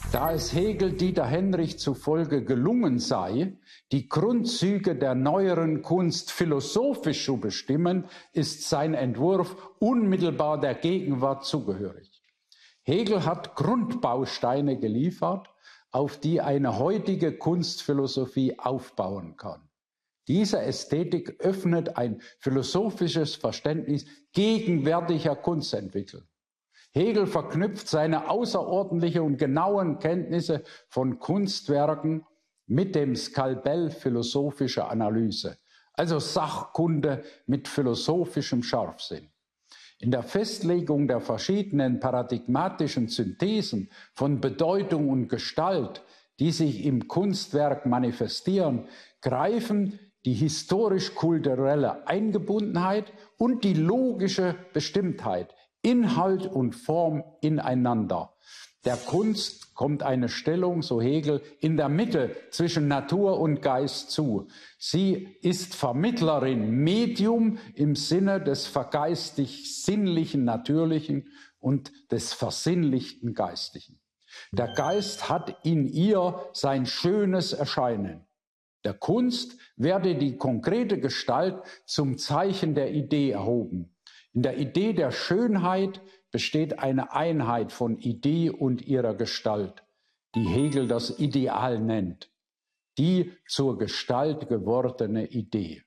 Da es Hegel Dieter Henrich zufolge gelungen sei, die Grundzüge der neueren Kunst philosophisch zu bestimmen, ist sein Entwurf unmittelbar der Gegenwart zugehörig. Hegel hat Grundbausteine geliefert, auf die eine heutige Kunstphilosophie aufbauen kann. Diese Ästhetik öffnet ein philosophisches Verständnis gegenwärtiger Kunstentwicklung. Hegel verknüpft seine außerordentliche und genauen Kenntnisse von Kunstwerken mit dem Skalpell philosophischer Analyse, also Sachkunde mit philosophischem Scharfsinn. In der Festlegung der verschiedenen paradigmatischen Synthesen von Bedeutung und Gestalt, die sich im Kunstwerk manifestieren, greifen die historisch-kulturelle Eingebundenheit und die logische Bestimmtheit, Inhalt und Form ineinander. Der Kunst kommt eine Stellung, so Hegel, in der Mitte zwischen Natur und Geist zu. Sie ist Vermittlerin, Medium im Sinne des vergeistigt-sinnlichen Natürlichen und des versinnlichten Geistigen. Der Geist hat in ihr sein schönes Erscheinen. Der Kunst werde die konkrete Gestalt zum Zeichen der Idee erhoben. In der Idee der Schönheit besteht eine Einheit von Idee und ihrer Gestalt, die Hegel das Ideal nennt, die zur Gestalt gewordene Idee.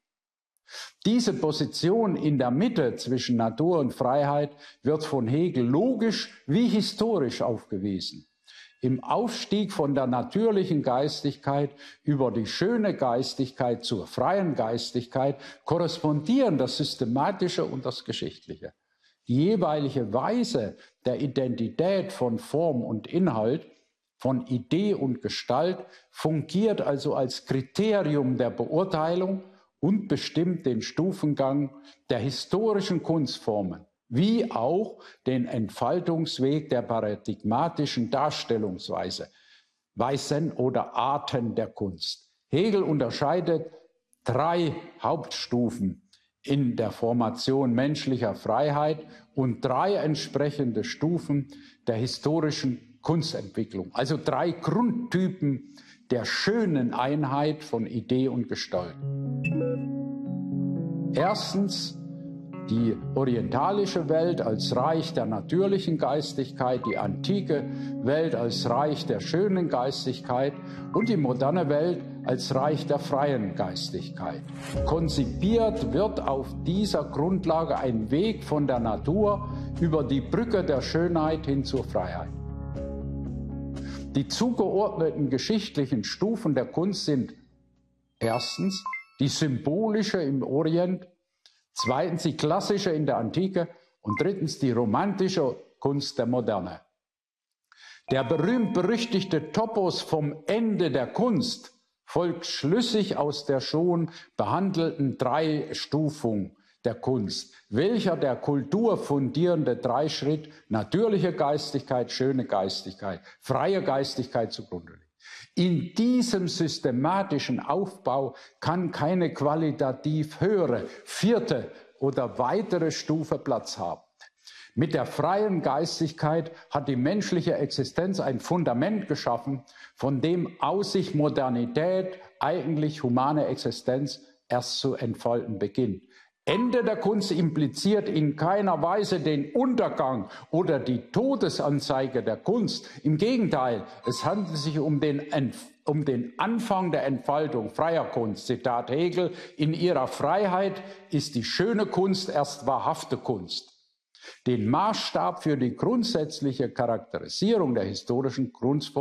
Diese Position in der Mitte zwischen Natur und Freiheit wird von Hegel logisch wie historisch aufgewiesen. Im Aufstieg von der natürlichen Geistigkeit über die schöne Geistigkeit zur freien Geistigkeit korrespondieren das Systematische und das Geschichtliche. Die jeweilige Weise der Identität von Form und Inhalt, von Idee und Gestalt fungiert also als Kriterium der Beurteilung und bestimmt den Stufengang der historischen Kunstformen, wie auch den Entfaltungsweg der paradigmatischen Darstellungsweise, Weisen oder Arten der Kunst. Hegel unterscheidet 3 Hauptstufen in der Formation menschlicher Freiheit und 3 entsprechende Stufen der historischen Kunstentwicklung, also 3 Grundtypen der schönen Einheit von Idee und Gestalt. Erstens die orientalische Welt als Reich der natürlichen Geistigkeit, die antike Welt als Reich der schönen Geistigkeit und die moderne Welt als Reich der freien Geistigkeit. Konzipiert wird auf dieser Grundlage ein Weg von der Natur über die Brücke der Schönheit hin zur Freiheit. Die zugeordneten geschichtlichen Stufen der Kunst sind erstens die symbolische im Orient, zweitens die klassische in der Antike und drittens die romantische Kunst der Moderne. Der berühmt-berüchtigte Topos vom Ende der Kunst folgt schlüssig aus der schon behandelten Dreistufung der Kunst, welcher der Kultur fundierende Dreischritt natürliche Geistigkeit, schöne Geistigkeit, freie Geistigkeit zugrunde liegt. In diesem systematischen Aufbau kann keine qualitativ höhere, 4. oder weitere Stufe Platz haben. Mit der freien Geistigkeit hat die menschliche Existenz ein Fundament geschaffen, von dem aus sich Modernität, eigentlich humane Existenz, erst zu entfalten beginnt. Ende der Kunst impliziert in keiner Weise den Untergang oder die Todesanzeige der Kunst. Im Gegenteil, es handelt sich um den Anfang der Entfaltung freier Kunst. Zitat Hegel: In ihrer Freiheit ist die schöne Kunst erst wahrhafte Kunst. Den Maßstab für die grundsätzliche Charakterisierung der historischen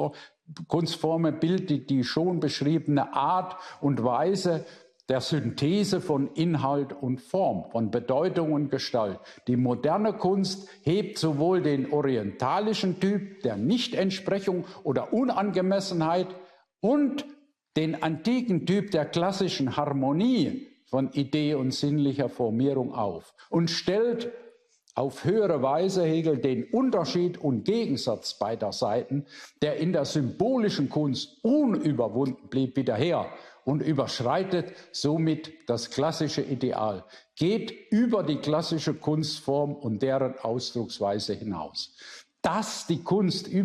Kunstformen bildet die schon beschriebene Art und Weise der Synthese von Inhalt und Form, von Bedeutung und Gestalt. Die moderne Kunst hebt sowohl den orientalischen Typ der Nichtentsprechung oder Unangemessenheit und den antiken Typ der klassischen Harmonie von Idee und sinnlicher Formierung auf und stellt auf höhere Weise Hegel den Unterschied und Gegensatz beider Seiten, der in der symbolischen Kunst unüberwunden blieb, wieder her und überschreitet somit das klassische Ideal, geht über die klassische Kunstform und deren Ausdrucksweise hinaus. Dass die Kunst